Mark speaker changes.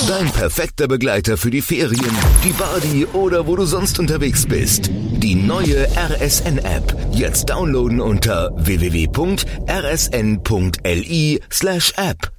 Speaker 1: Dein perfekter Begleiter für die Ferien, die Party oder wo du sonst unterwegs bist. Die neue RSN-App. Jetzt downloaden unter www.rsn.li/app.